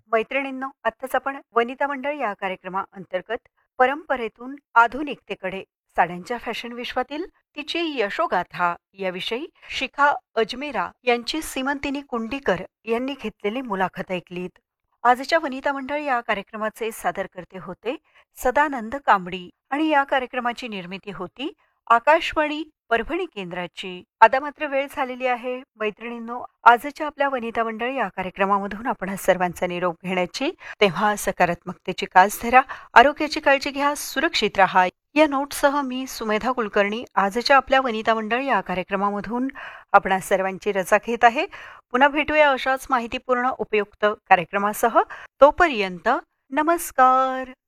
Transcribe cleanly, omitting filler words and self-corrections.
मैत्रिणींनो, आत्ताच आपण वनिता मंडळ या कार्यक्रमाअंतर्गत परंपरेतून आधुनिकतेकडे साड्यांच्या फॅशन विश्वातील तिची यशोगाथा याविषयी शिखा अजमेरा यांची सीमंतिनी कुंडीकर यांनी घेतलेली मुलाखत ऐकलीत. आजच्या वनिता मंडळ या कार्यक्रमाचे सादरकर्ते होते सदानंद कांबडी आणि या कार्यक्रमाची निर्मिती होती आकाशवाणी परभणी केंद्राची. आता मात्र वेळ झालेली आहे मैत्रिणींनो, आजच्या आपल्या वनिता मंडळ या कार्यक्रमामधून आपण सर्वांचा निरोप घेण्याची. तेव्हा सकारात्मकतेची कास धरा, आरोग्याची काळजी घ्या, सुरक्षित राहा. या नोटसह मी सुमेधा कुलकर्णी आजच्या आपल्या वनिता मंडळ या कार्यक्रमामधून आपणा सर्वांची रजा घेत आहे. पुन्हा भेटूया अशाच माहितीपूर्ण उपयुक्त कार्यक्रमासह. तोपर्यंत नमस्कार.